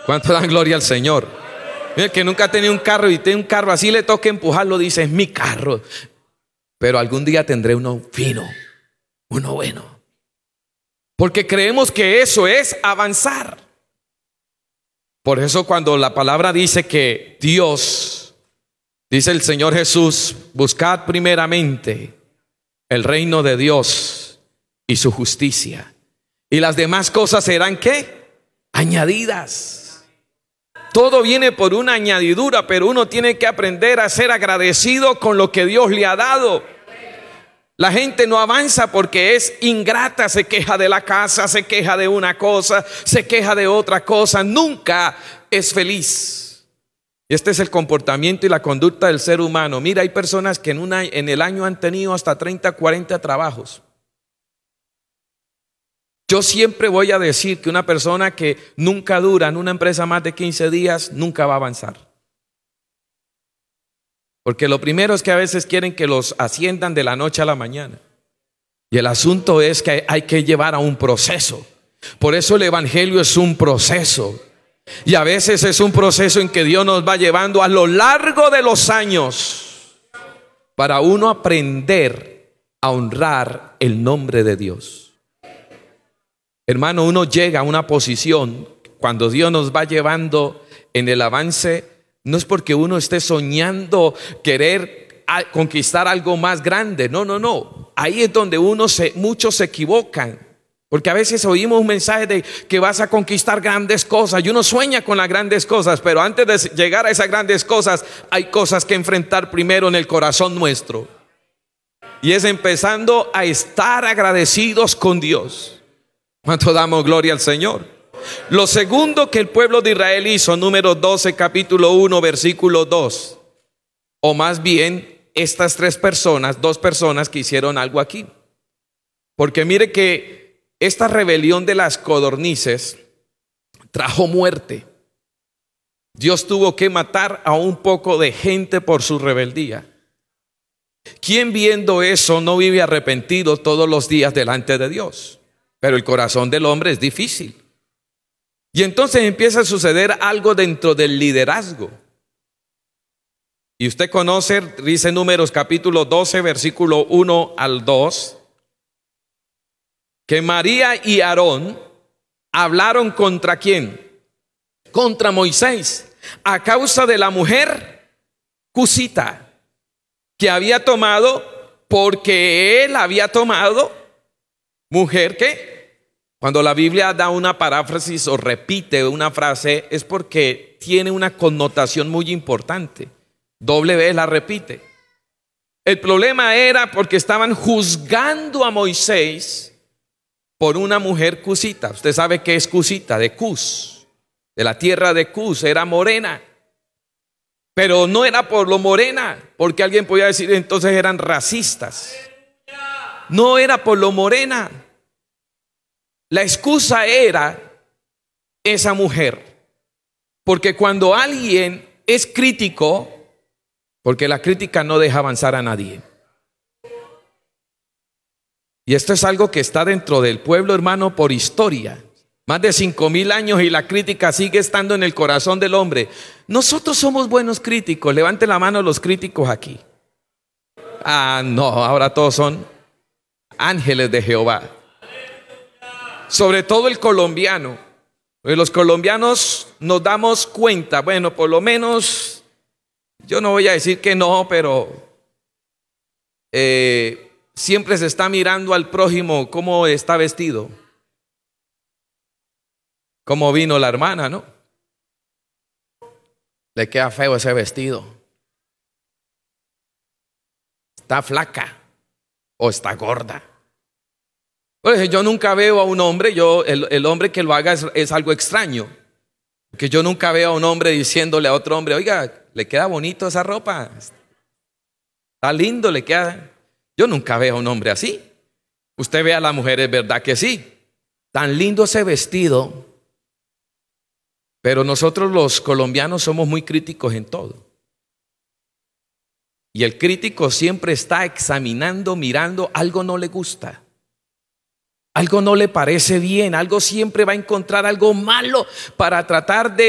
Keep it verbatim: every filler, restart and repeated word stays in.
¿Cuánto dan gloria al Señor? Mira, que nunca ha tenido un carro y tiene un carro así, le toca empujarlo, dice, es mi carro. Pero algún día tendré uno fino, uno bueno. Porque creemos que eso es avanzar. Por eso cuando la palabra dice que Dios, dice el Señor Jesús, buscad primeramente el reino de Dios y su justicia, y las demás cosas serán ¿qué? Añadidas. Todo viene por una añadidura, pero uno tiene que aprender a ser agradecido con lo que Dios le ha dado. La gente no avanza porque es ingrata, se queja de la casa, se queja de una cosa, se queja de otra cosa, nunca es feliz. Este es el comportamiento y la conducta del ser humano. Mira, hay personas que en, una, en el año han tenido hasta treinta, cuarenta trabajos. Yo siempre voy a decir que una persona que nunca dura en una empresa más de quince días, nunca va a avanzar. Porque lo primero es que a veces quieren que los asciendan de la noche a la mañana. Y el asunto es que hay que llevar a un proceso. Por eso el evangelio es un proceso. Y a veces es un proceso en que Dios nos va llevando a lo largo de los años para uno aprender a honrar el nombre de Dios. Hermano, uno llega a una posición cuando Dios nos va llevando en el avance. No es porque uno esté soñando querer conquistar algo más grande. No, no, no. Ahí es donde uno se, muchos se equivocan. Porque a veces oímos un mensaje de que vas a conquistar grandes cosas. Y uno sueña con las grandes cosas, pero antes de llegar a esas grandes cosas, hay cosas que enfrentar primero en el corazón nuestro. Y es empezando a estar agradecidos con Dios. ¿Cuánto damos gloria al Señor? Lo segundo que el pueblo de Israel hizo, número doce, capítulo uno, versículo dos. O más bien, estas tres personas, dos personas que hicieron algo aquí. Porque mire que esta rebelión de las codornices trajo muerte. Dios tuvo que matar a un poco de gente por su rebeldía. ¿Quién viendo eso no vive arrepentido todos los días delante de Dios? Pero el corazón del hombre es difícil. Y entonces empieza a suceder algo dentro del liderazgo. Y usted conoce, dice Números capítulo doce, versículo uno al dos, que María y Aarón hablaron contra ¿quién? Contra Moisés, a causa de la mujer cusita que había tomado, porque él había tomado mujer que cuando la Biblia da una paráfrasis o repite una frase es porque tiene una connotación muy importante. Doble vez la repite. El problema era porque estaban juzgando a Moisés por una mujer cusita. Usted sabe qué es cusita, de Cus, de la tierra de Cus, era morena. Pero no era por lo morena, porque alguien podía decir entonces eran racistas. No era por lo morena. La excusa era esa mujer. Porque cuando alguien es crítico, porque la crítica no deja avanzar a nadie. Y esto es algo que está dentro del pueblo, hermano, por historia. Más de cinco mil años y la crítica sigue estando en el corazón del hombre. Nosotros somos buenos críticos. Levanten la mano los críticos aquí. Ah, no, ahora todos son ángeles de Jehová. Sobre todo el colombiano. Los colombianos nos damos cuenta, bueno, por lo menos, yo no voy a decir que no, pero eh, siempre se está mirando al prójimo cómo está vestido, cómo vino la hermana, ¿no? Le queda feo ese vestido. Está flaca o está gorda. Pues yo nunca veo a un hombre, yo, el, el hombre que lo haga es, es algo extraño. Porque yo nunca veo a un hombre diciéndole a otro hombre, oiga, le queda bonito esa ropa. Está lindo, le queda. Yo nunca veo a un hombre así. Usted ve a la mujer, es verdad que sí. Tan lindo ese vestido. Pero nosotros los colombianos somos muy críticos en todo. Y el crítico siempre está examinando, mirando, algo no le gusta. Algo no le parece bien, algo siempre va a encontrar algo malo para tratar de